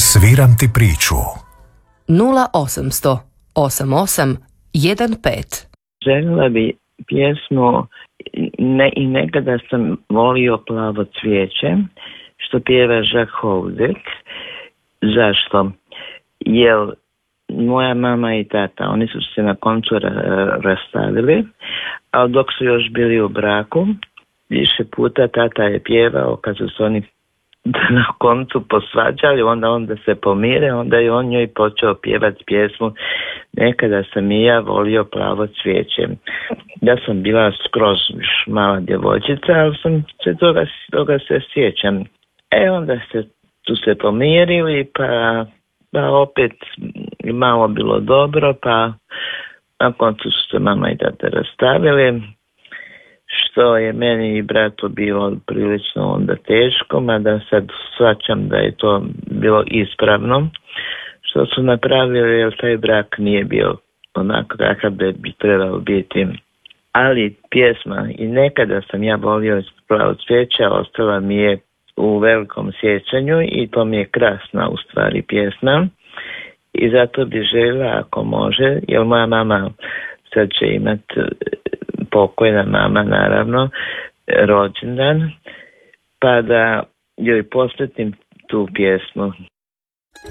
Sviram ti priču. 0800 88 15. Željela bi pjesmu I nekada sam volio plavo cvijeće, što pjeva Jacques Houdek. Zašto? Jer moja mama i tata, oni su se na koncu rastavili, ali dok su još bili u braku, više puta tata je pjevao kad su se oni na koncu posvađali, onda se pomire, onda je on njoj počeo pjevati pjesmu Nekada sam i ja volio plavo cvijeće. Ja sam bila skroz mala djevojčica, ali sam se toga se sjećam. Onda su se pomirili, pa opet malo bilo dobro, pa na koncu su se mama i tata rastavili, što je meni i bratu bilo prilično onda teško, mada sad shvaćam da je to bilo ispravno što su napravili, jer taj brak nije bio onako kakav bi trebao biti. Ali pjesma I nekada sam ja volio plavo cvijeće ostala mi je u velikom sjećanju i to mi je krasna u stvari pjesma i zato bi željela ako može, jer moja mama sad će imati, pokojna mama naravno, rođendan, pa da joj posvetim tu pjesmu.